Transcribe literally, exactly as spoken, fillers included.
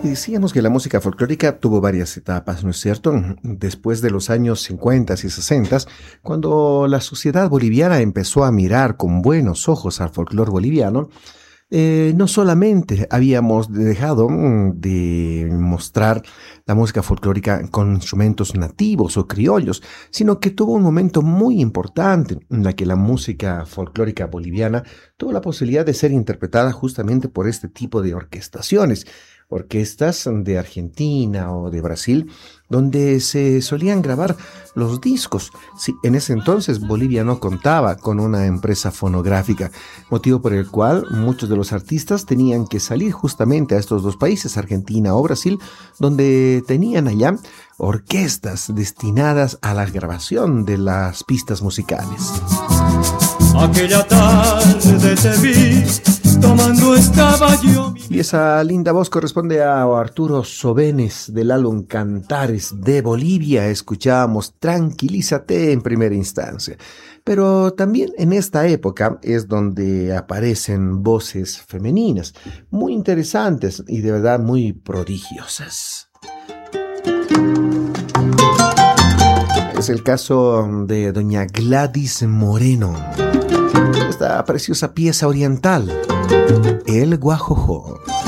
decíamos que la música folclórica tuvo varias etapas, ¿no es cierto? Después de los años cincuenta y sesenta, cuando la sociedad boliviana empezó a mirar con buenos ojos al folclore boliviano, eh, no solamente habíamos dejado mm, de mostrar la música folclórica con instrumentos nativos o criollos, sino que tuvo un momento muy importante en la que la música folclórica boliviana tuvo la posibilidad de ser interpretada justamente por este tipo de orquestaciones, orquestas de Argentina o de Brasil, donde se solían grabar los discos. Sí, en ese entonces Bolivia no contaba con una empresa fonográfica, motivo por el cual muchos de los artistas tenían que salir justamente a estos dos países, Argentina o Brasil, donde tenían allá orquestas destinadas a la grabación de las pistas musicales. Aquella tarde te vi, tomando estaba yo. Y esa linda voz corresponde a Arturo Sobenes del álbum Cantares de Bolivia. Escuchábamos Tranquilízate en primera instancia. Pero también en esta época es donde aparecen voces femeninas, muy interesantes y de verdad muy prodigiosas. Es el caso de doña Gladys Moreno. Esta preciosa pieza oriental, El Guajojó.